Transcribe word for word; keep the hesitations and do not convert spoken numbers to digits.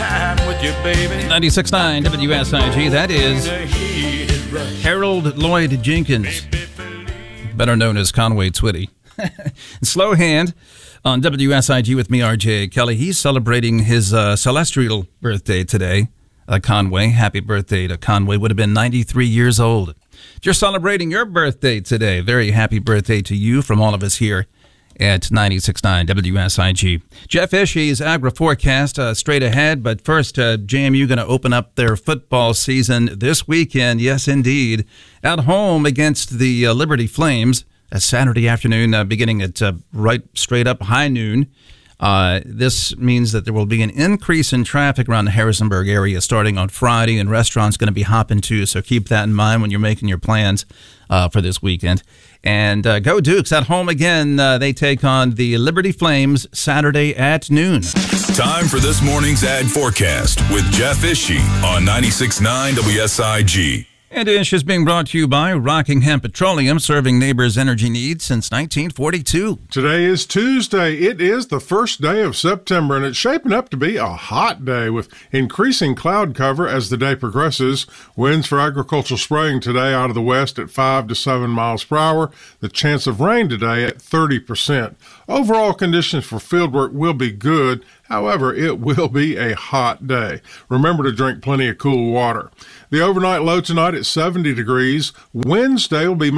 time with you, baby. ninety-six point nine W S I G, that is Harold Lloyd Jenkins, better known as Conway Twitty. Slow Hand on W S I G with me, R J Kelly. He's celebrating his uh, celestial birthday today. Uh, Conway, happy birthday to Conway. Would have been ninety-three years old. You're celebrating your birthday today. Very happy birthday to you from all of us here at ninety-six point nine W S I G. Jeff Ishey's Agri Forecast uh, straight ahead. But first, uh, J M U going to open up their football season this weekend. Yes, indeed. At home against the uh, Liberty Flames. A Saturday afternoon, uh, beginning at uh, right straight up high noon. Uh, this means that there will be an increase in traffic around the Harrisonburg area starting on Friday, and restaurants going to be hopping too. So keep that in mind when you're making your plans uh, for this weekend. And uh, go Dukes at home again. Uh, they take on the Liberty Flames Saturday at noon. Time for this morning's Ag Forecast with Jeff Ishey on ninety-six point nine W S I G. And Ish is being brought to you by Rockingham Petroleum, serving neighbors' energy needs since nineteen forty-two. Today is Tuesday. It is the first day of September, and it's shaping up to be a hot day with increasing cloud cover as the day progresses. Winds for agricultural spraying today out of the west at five to seven miles per hour. The chance of rain today at thirty percent. Overall conditions for fieldwork will be good. However, it will be a hot day. Remember to drink plenty of cool water. The overnight low tonight at seventy degrees. Wednesday will be